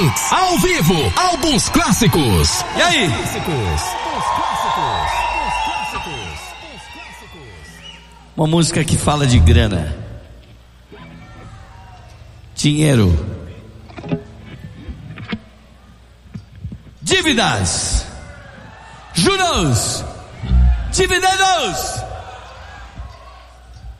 Hits, ao vivo, álbuns clássicos. E aí? Uma música que fala de grana, dinheiro, dívidas, juros, dividendos.